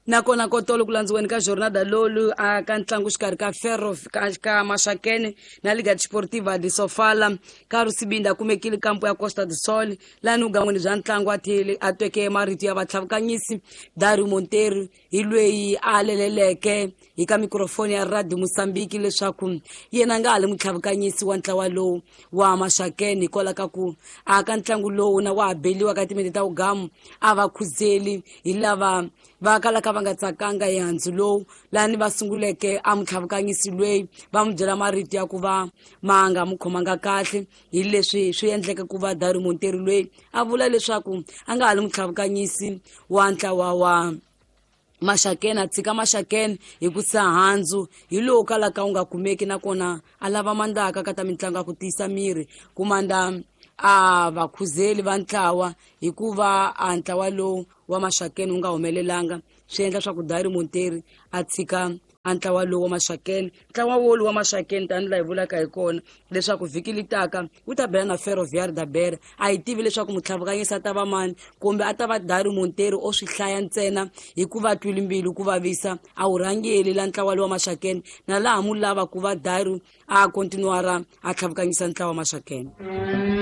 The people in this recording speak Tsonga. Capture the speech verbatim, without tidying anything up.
nakona ko tolo ku landziweni ka jornada lolu a ka ntlangu xikarhi ka ferro ka, ka Mashakene na Liga Desportiva de Sofala ka Rusibinda kumekile kampo ya Costa do Sol lani ugan'wini bya ntlangu a thile a tweke marito ya vatlhavukanyisi Dario Monteiro hi lweyi a leleleke hi ka mikrofoni ya Radio Mozambique leswaku yena nga hali mutlhavukanyisi wa ntlawa lowu wa Mashakene kola ka ku a ka ntlangu lowu na wa beliwa ka timete ta ugamu a va khuzeli hi lava va kala ka va nga tsakanga hi handzu lowu lani va sunguleke a mutlhavukanyisi lweyi va mu byela marito ya ku va ma nga mu khomanga kahle hi leswi swi endleka ku va Dario Monteiro lweyi a vula leswaku a nga hali mutlhavukanyisi wa ntlawa wa Mashakene a tshika Mashakene hi ku sahandzu hi lowu kalaka u nga kumeki nakona a lava mandaka ka ta mitlangu ya ku tiyisa miri ku manda a vakhuzeli va ntlawa hikuva a ntlawa lowu wa Mashakene u nga humelelanga swi endla swa ku Dario Monteiro a tshika a ntlawa lowu wa Mashakene ntlawa wolu wa Mashakene tani la hi vulaka hi kona leswaku vhiki litaka u ta bela na Ferroviário da Beira a hi tivi leswaku mutlhavukanyisi a ta va mani kumbe a ta va Dario Monteiro o swi hlaya ntsena hikuva twile mbilu ku vavisa a wu rhangeli la ntlawa lowu wa Mashakene na laha mu lava ku va Dario a kontinuara a tlhavukanyisa ntlawa wa Mashakene.